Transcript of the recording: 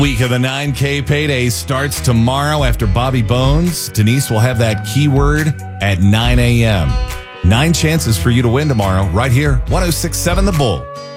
Week of the 9K payday starts tomorrow after Bobby Bones. Denise will have that keyword at 9 a.m. 9 chances for you to win tomorrow right here. 106.7 The Bull.